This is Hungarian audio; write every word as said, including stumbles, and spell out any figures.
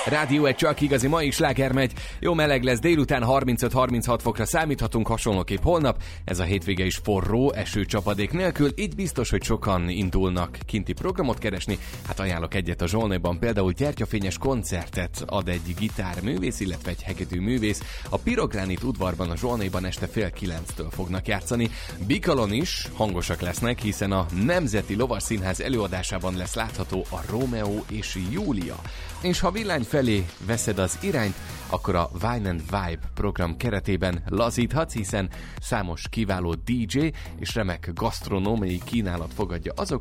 Rádió egy csak igazi mai sláger megy. Jó meleg lesz, délután harmincöt-harminchat fokra számíthatunk, hasonlóképp holnap. Ez a hétvége is forró, esőcsapadék nélkül, így biztos, hogy sokan indulnak kinti programot keresni. Hát ajánlok egyet a Zsolnaiban, például gyertyafényes koncertet ad egy gitárművész, illetve egy hegedű művész. A Pirogránit udvarban a Zsolnaiban este fél kilenctől fognak játszani. Bikalon is hangosak lesznek, hiszen a Nemzeti Lovasszínház előadásában lesz látható a Rómeó és Júlia. És ha villány felé veszed az irányt, akkor a Wine and Vibe program keretében lazíthatsz, hiszen számos kiváló dé dzsé és remek gasztronómiai kínálat fogadja azokat,